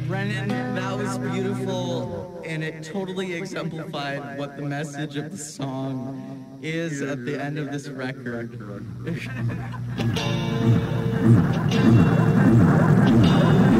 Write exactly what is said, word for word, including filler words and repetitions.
Brennan, that was beautiful, and it totally exemplified what the message of the song is at the end of this record.